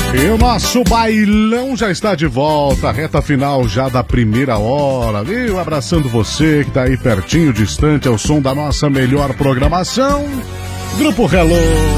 E o nosso bailão já está de volta, reta final já da primeira hora, viu? Abraçando você que está aí pertinho, distante, ao som da nossa melhor programação. Grupo Hello.